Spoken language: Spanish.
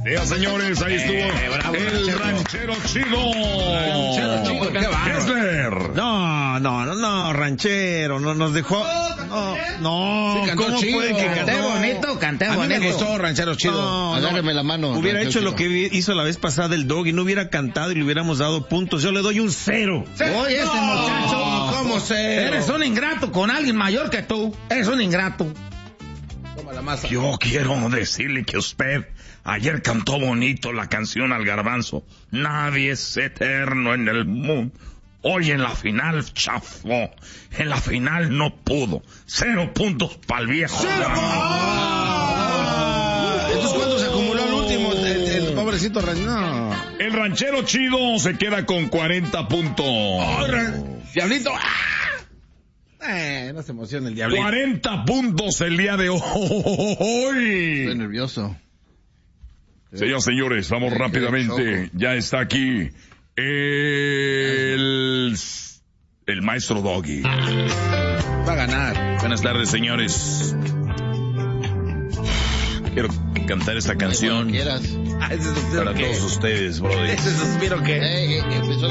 Ya, señores, ahí estuvo bravo, el ranchero chido. Qué bárbaro. No, ranchero, no nos dejó. No, Sí, ¿cómo chido. puede que Canté canté A mí me gustó ranchero chido. No, Agárreme la mano. Hubiera ranchero hecho chido. lo que hizo la vez pasada el Doggy, no hubiera cantado y le hubiéramos dado puntos. Yo le doy un 0. Oye, este muchacho, ¿cómo 0? eres un ingrato con alguien mayor que tú. Eres un ingrato. Toma la masa. Yo quiero decirle que usted ayer cantó bonito la canción al garbanzo. Nadie es eterno en el mundo. Hoy en la final chafó. En la final no pudo. 0 puntos pa'l viejo. Entonces, ¿cuánto se acumuló el último? El pobrecito ranchero. No. El ranchero chido se queda con 40 puntos. Diablito. No se emociona el diablito. 40 puntos el día de hoy. Estoy nervioso. Señoras y señores, vamos rápidamente. Ya está aquí el maestro Doggy. Va a ganar. Buenas tardes, señores. Quiero cantar esta canción Quieras. Ese suspiro para que... todos ustedes, brother. Ese suspiro que... Empezó